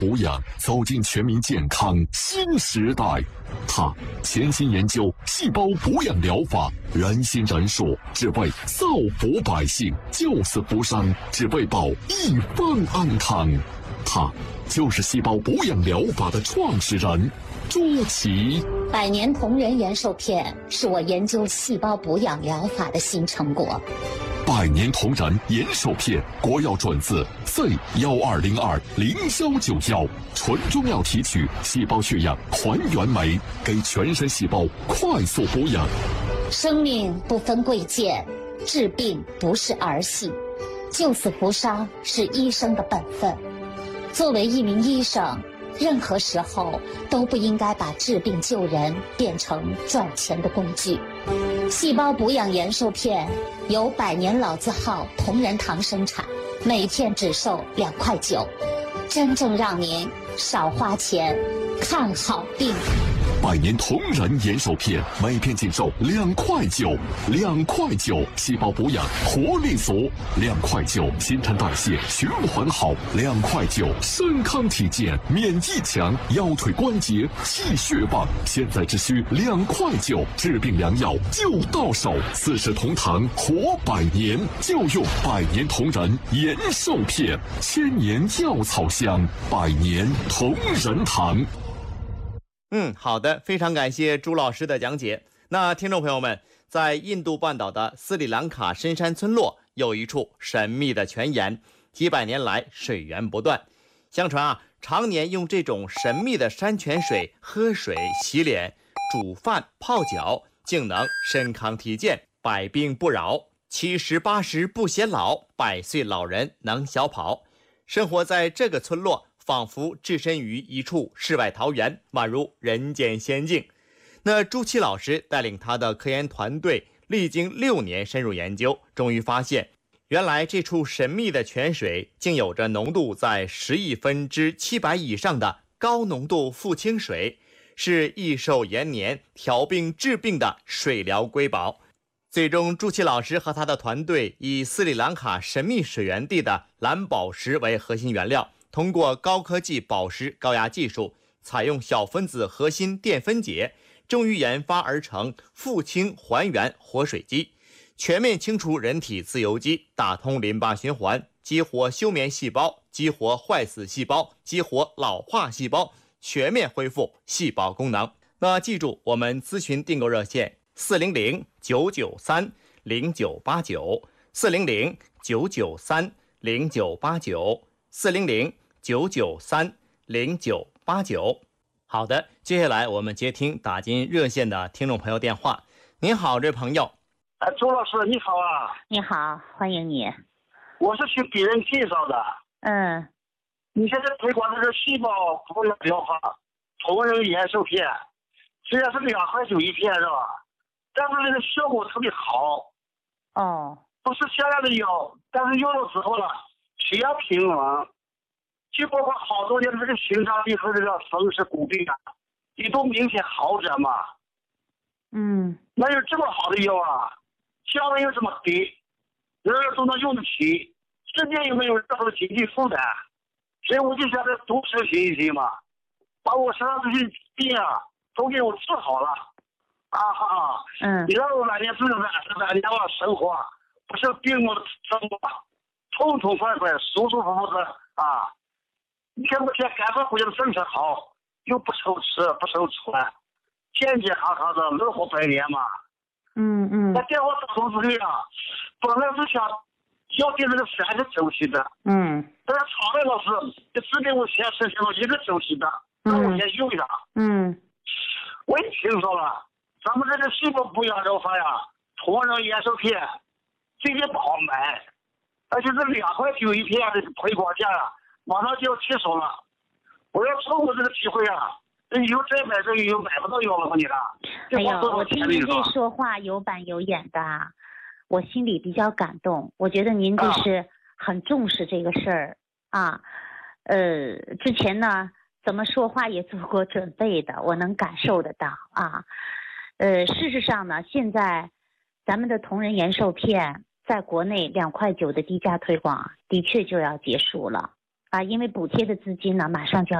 补养走进全民健康新时代。它潜心研究细胞补养疗法，仁心仁术，只为造福百姓，救死扶伤，只为保一方安康。他就是细胞补养疗法的创始人朱琦。 百年同仁延寿片是我研究细胞补养疗法的新成果。 百年同仁延寿片国药准字 C1202091，纯中药提取细胞血样还原酶，给全身细胞快速补养。 生命不分贵贱，治病不是儿戏，救死扶伤是医生的本分。作为一名医生，任何时候都不应该把治病救人变成赚钱的工具。细胞补养延寿片由百年老字号同仁堂生产，每片只售2块9，真正让您少花钱看好病。 百年同仁延寿片每片仅售2块9，2块9，细胞补养活力足，2块9，新陈代谢循环好，2块9，身康体健免疫强，腰腿关节气血棒，现在只需2块9，治病良药就到手，40同堂活100年，就用百年同仁延寿片，1000年药草香，百年同仁堂。 好的，非常感谢朱老师的讲解。那听众朋友们，在印度半岛的斯里兰卡深山村落有一处神秘的泉眼，几百年来水源不断。相传常年用这种神秘的山泉水喝水、洗脸、煮饭、泡脚，竟能身康体健，百病不扰，70、80不显老，100岁老人能小跑。生活在这个村落，仿佛置身于一处世外桃源，宛如人间仙境。那朱琦老师带领他的科研团队历经6年深入研究，终于发现原来这处神秘的泉水竟有着浓度在10亿分之700以上的高浓度富氢水，是益寿延年、调病治病的水疗瑰宝。最终朱琦老师和他的团队以斯里兰卡神秘水源地的蓝宝石为核心原料，通过高科技宝石高压技术，采用小分子核心电分解，终于研发而成富氢还原活水机，全面清除人体自由基，打通淋巴循环，激活休眠细胞，激活坏死细胞，激活老化细胞，全面恢复细胞功能。那记住我们咨询订购热线400-993-0989，400-993-0989。好的，接下来我们接听打进热线的听众朋友电话。您好，这朋友。 周老师你好啊。 你好，欢迎你。 我是去别人介绍的。你现在推广的是细胞补养疗法同仁延寿片，虽然是2块9一片是吧，但是这个效果特别好。不是限量的药，但是用了之后呢，血压平稳，就包括好多年的这个心脏病和这个风湿骨病也都明显好转嘛。那有这么好的药价位又这么低，人人都能用得起，身边有没有任何经济负担？所以我就想着多实行一行嘛，把我身上这些病都给我治好了。你让我晚年自己晚年生活不是病魔的生活，痛痛快快舒舒服服的一天不天干活回家的身体好，又不愁吃不愁穿，健健康康的乐活100年嘛。在电话打通之后本来是想要定这个3个周期的，但是曹磊老师就指给我先实行了1个周期的，让我先用一下。我也听说了咱们这个细胞补养疗法同仁延寿片最近不好买，而且是2块9一片的推广价马上就要起手了。我要错过这个机会以后再买这个又买不到药了，你看。 我听您这说话有板有眼的，我心里比较感动。我觉得您这是很重视这个事儿之前呢怎么说话也做过准备的，我能感受得到事实上呢，现在咱们的同仁延寿片在国内2块9的低价推广的确就要结束了因为补贴的资金呢马上就要